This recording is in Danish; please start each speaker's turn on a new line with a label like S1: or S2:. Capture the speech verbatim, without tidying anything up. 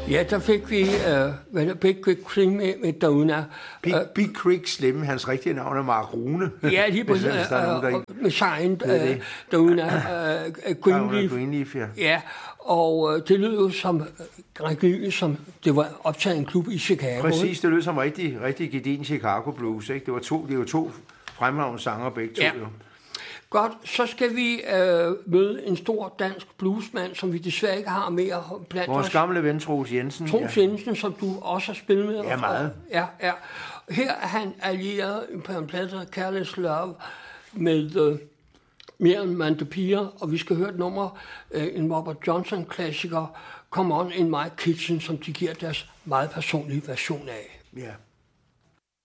S1: Ja, der fik vi uh, Big Quick Slim med, med Dona.
S2: Big, uh, Big Quick Slim, hans rigtige navn er Mark Rune.
S1: Ja, lige på uh, uh, med sign uh, Dona uh, Greenleaf.
S2: Greenleaf, ja.
S1: Ja, og uh, det lød jo som uh, som det var optaget en klub i Chicago.
S2: Præcis, det lød som rigtig, rigtig gedigen Chicago Blues, ikke? Det var to, det var to fremragende sanger begge to,
S1: ja.
S2: Jo.
S1: Godt, så skal vi øh, møde en stor dansk bluesmand, som vi desværre ikke har mere blandt
S2: Vores
S1: os.
S2: gamle ven, Troels Jensen.
S1: Troels Jensen, som du også har spillet med.
S2: Ja, meget.
S1: Ja, ja. Her er han allieret på en plade, der Careless Love, med øh, Miriam Mandepia, og vi skal høre et nummer, øh, en Robert Johnson-klassiker, Come On In My Kitchen, som de giver deres meget personlige version af.
S2: Ja.